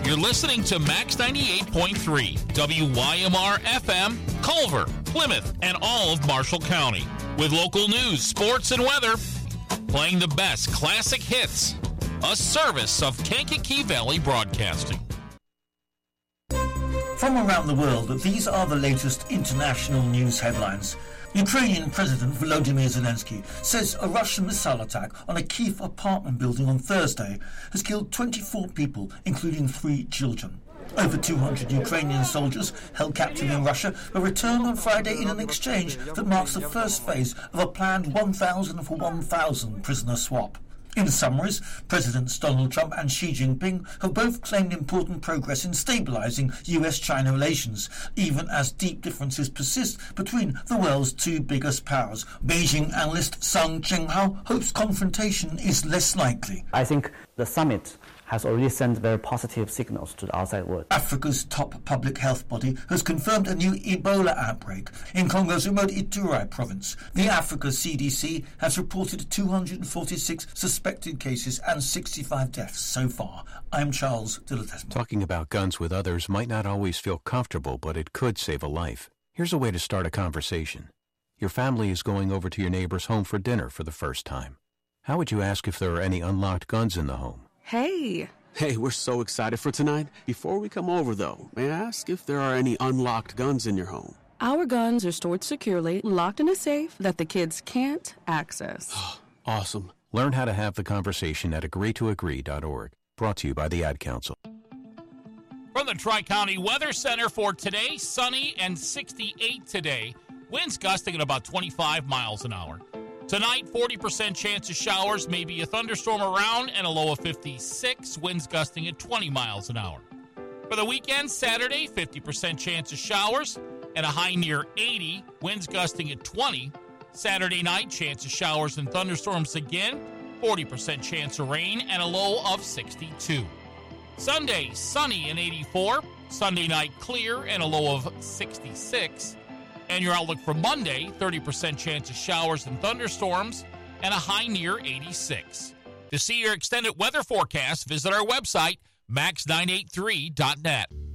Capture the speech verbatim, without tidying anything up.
You're listening to Max ninety-eight point three, W Y M R F M, Culver, Plymouth, and all of Marshall County. With local news, sports, and weather, playing the best classic hits. A service of Kankakee Valley Broadcasting. From around the world, these are the latest international news headlines. Ukrainian President Volodymyr Zelensky says a Russian missile attack on a Kyiv apartment building on Thursday has killed twenty-four people, including three children. Over two hundred Ukrainian soldiers held captive in Russia were returned on Friday in an exchange that marks the first phase of a planned one thousand for one thousand prisoner swap. In summaries, Presidents Donald Trump and Xi Jinping have both claimed important progress in stabilizing U S China relations, even as deep differences persist between the world's two biggest powers. Beijing analyst Sung Chenghao hopes confrontation is less likely. I think the summit has already sent very positive signals to the outside world. Africa's top public health body has confirmed a new Ebola outbreak in Congo's remote Ituri province. The Africa C D C has reported two hundred forty-six suspected cases and sixty-five deaths so far. I'm Charles Dillard. Talking about guns with others might not always feel comfortable, but it could save a life. Here's a way to start a conversation. Your family is going over to your neighbor's home for dinner for the first time. How would you ask if there are any unlocked guns in the home? Hey. Hey, we're so excited for tonight. Before we come over, though, may I ask if there are any unlocked guns in your home? Our guns are stored securely, locked in a safe that the kids can't access. Awesome. Learn how to have the conversation at agree to agree dot org. Brought to you by the Ad Council. From the Tri-County Weather Center for today, sunny and sixty-eight today. Winds gusting at about twenty-five miles an hour. Tonight, forty percent chance of showers, maybe a thunderstorm around, and a low of fifty-six, winds gusting at twenty miles an hour. For the weekend, Saturday, fifty percent chance of showers, and a high near eighty, winds gusting at twenty. Saturday night, chance of showers and thunderstorms again, forty percent chance of rain, and a low of sixty-two. Sunday, sunny and eighty-four. Sunday night, clear and a low of sixty-six. And your outlook for Monday, thirty percent chance of showers and thunderstorms, and a high near eighty-six. To see your extended weather forecast, visit our website, max nine eight three dot net.